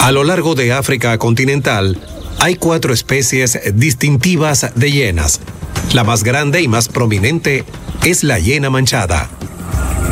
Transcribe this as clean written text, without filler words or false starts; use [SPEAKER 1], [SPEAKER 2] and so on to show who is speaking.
[SPEAKER 1] A lo largo de África continental, hay 4 especies distintivas de hienas. La más grande y más prominente es la hiena manchada,